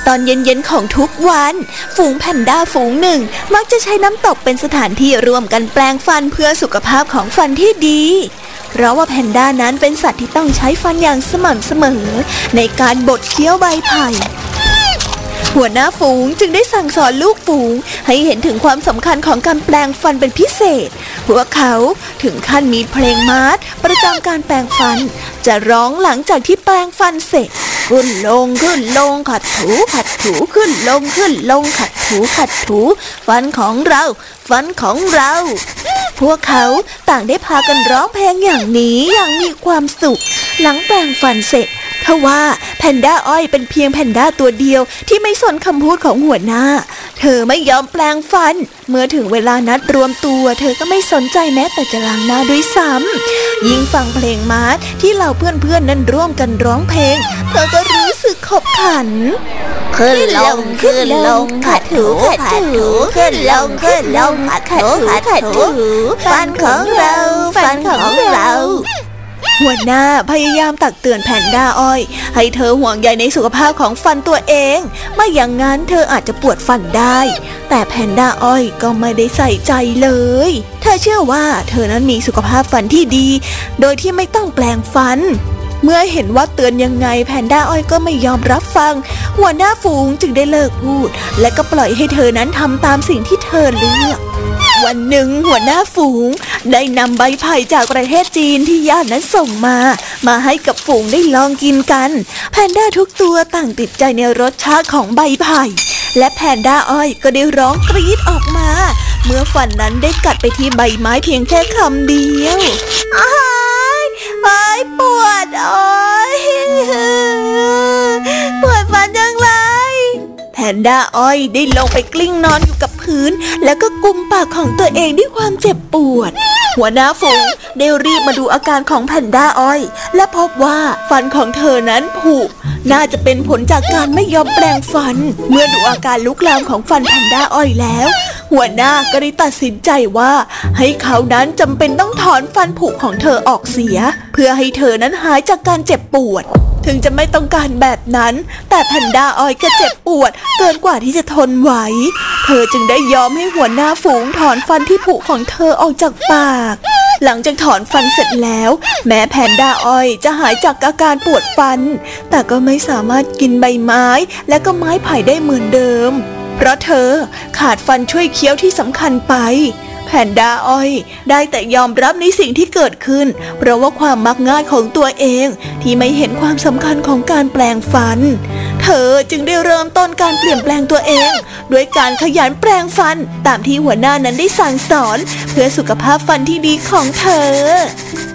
ตอนเย็นๆของทุกวันฝูงแพนด้าฝูงหนึ่งมักจะใช้น้ำตกเป็นสถานที่ร่วมกันแปรงฟันเพื่อสุขภาพของฟันที่ดีเพราะว่าแพนด้านั้นเป็นสัตว์ที่ต้องใช้ฟันอย่างสม่ำเสมอในการบดเคี้ยวใบไผ่หัวหน้าฝูงจึงได้สั่งสอนลูกฝูงให้เห็นถึงความสำคัญของการแปรงฟันเป็นพิเศษพวกเขาถึงขั้นมีเพลงมาร์ชประจำการแปรงฟันจะร้องหลังจากที่แปรงฟันเสร็จขึ้นลงขึ้นลงขัดถูขัดถูขึ้นลงขึ้นลงขัดถูขัดถูฟันของเราฟันของเราพวกเขาต่างได้พากันร้องเพลงอย่างนี้อย่างมีความสุขหลังแปรงฟันเสร็จทว่าแพนด้าอ้อยเป็นเพียงแพนด้าตัวเดียวที่ไม่สนคำพูดของหัวหน้าเธอไม่ยอมแปรงฟันเมื่อถึงเวลานัดรวมตัวเธอก็ไม่สนใจแม้แต่จะล้างหน้าด้วยซ้ำยิ่งฟังเพลงมาร์ชที่เหล่าเพื่อนๆนั้นร่วมกันร้องเพลงเธอก็รู้สึกขบขันขึ้นลงขึ้นลงขัดถูขัดถูขึ้นลงขึ้นลงขัดถูขัดถูฟันของเราฟันของเราหัวหน้าพยายามตักเตือนแพนด้าอ้อยให้เธอห่วงใยในสุขภาพของฟันตัวเองไม่อย่างนั้นเธออาจจะปวดฟันได้แต่แพนด้าอ้อยก็ไม่ได้ใส่ใจเลยเธอเชื่อว่าเธอนั้นมีสุขภาพฟันที่ดีโดยที่ไม่ต้องแปลงฟันเมื่อเห็นว่าเตือนยังไงแพนด้าอ้อยก็ไม่ยอมรับฟังหัวหน้าฝูงจึงได้เลิกพูดและก็ปล่อยให้เธอนั้นทำตามสิ่งที่เธอเลือกวันหนึ่งหัวหน้าฝูงได้นำใบไผ่จากประเทศจีนที่ญาตินั้นส่งมาให้กับฝูงได้ลองกินกันแพนด้าทุกตัวต่างติดใจในรสชาติของใบไผ่และแพนด้าอ้อยก็ได้ร้องกรี๊ดออกมาเมื่อฟันนั้นได้กัดไปที่ใบไม้เพียงแค่คำเดียวปวดปวดฟันจังเลยแพนด้าอ้อยได้ลงไปกลิ้งนอนอยู่กับพื้นแล้วก็กุมปากของตัวเองด้วยความเจ็บปวดหัวหน้าฝูงได้รีบมาดูอาการของแพนด้าอ้อยและพบว่าฟันของเธอนั้นผุน่าจะเป็นผลจากการไม่ยอมแปรงฟันเมื่อดูอาการลุกลามของฟันแพนด้าอ้อยแล้วหัวหน้าก็ได้ตัดสินใจว่าให้เขานั้นจำเป็นต้องถอนฟันผุของเธอออกเสียเพื่อให้เธอนั้นหายจากการเจ็บปวดถึงจะไม่ต้องการแบบนั้นแต่แพนด้าอ้อยก็เจ็บปวดเกินกว่าที่จะทนไหวเธอจึงได้ยอมให้หัวหน้าฝูงถอนฟันที่ผุของเธอออกจากปากหลังจากถอนฟันเสร็จแล้วแม้แพนด้าอ้อยจะหายจากอาการปวดฟันแต่ก็ไม่สามารถกินใบไม้และก็ไม้ไผ่ได้เหมือนเดิมเพราะเธอขาดฟันช่วยเคี้ยวที่สำคัญไปแพนด้าอ้อยได้แต่ยอมรับในสิ่งที่เกิดขึ้นเพราะว่าความมักง่ายของตัวเองที่ไม่เห็นความสำคัญของการแปลงฟันเธอจึงได้เริ่มต้นการเปลี่ยนแปลงตัวเองด้วยการขยันแปลงฟันตามที่หัวหน้านั้นได้สั่งสอนเพื่อสุขภาพฟันที่ดีของเธอ